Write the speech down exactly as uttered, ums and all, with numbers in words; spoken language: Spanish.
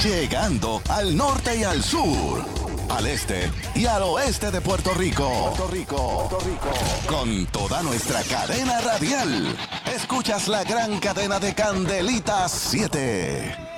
llegando al norte y al sur, al este y al oeste de Puerto Rico. Puerto Rico, Puerto Rico. Con toda nuestra cadena radial. Escuchas la gran cadena de Candelitas siete.